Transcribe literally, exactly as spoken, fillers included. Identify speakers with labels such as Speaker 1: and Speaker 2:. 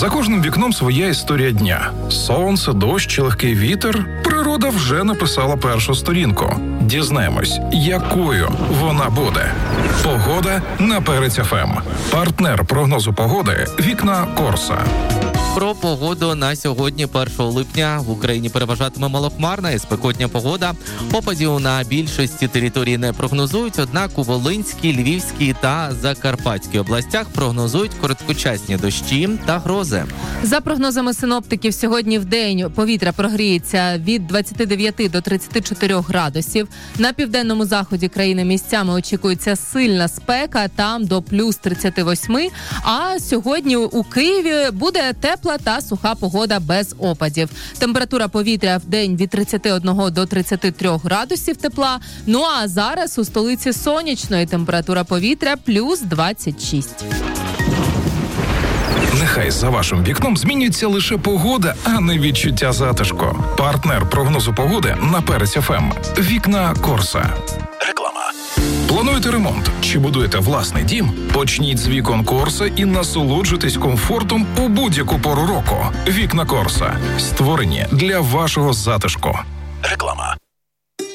Speaker 1: За кожним вікном своя історія дня. Сонце, дощ чи легкий вітер. Природа вже написала першу сторінку. Дізнаємось, якою вона буде. Погода на Перець еф ем. Партнер прогнозу погоди «Вікна Корса».
Speaker 2: Про погоду на сьогодні, першого липня, в Україні переважатиме малохмарна і спекотня погода. Опадів на більшості території не прогнозують, однак у Волинській, Львівській та Закарпатській областях прогнозують короткочасні дощі та грози.
Speaker 3: За прогнозами синоптиків, сьогодні в день повітря прогріється від двадцяти дев'яти до тридцяти чотирьох градусів. На південному заході країни місцями очікується сильна спека, там до плюс тридцяти восьми. А сьогодні у Києві буде тепла та суха погода без опадів. Температура повітря в день від тридцяти одного до тридцяти трьох градусів тепла. Ну а зараз у столиці сонячно і температура повітря плюс двадцять шість.
Speaker 1: Нехай за вашим вікном змінюється лише погода, а не відчуття затишку. Партнер прогнозу погоди на Перець еф ем. «Вікна Корса». Реклама. Плануєте ремонт чи будуєте власний дім? Почніть з вікон Корса і насолоджуйтесь комфортом у будь-яку пору року. «Вікна Корса» створені для вашого затишку. Реклама.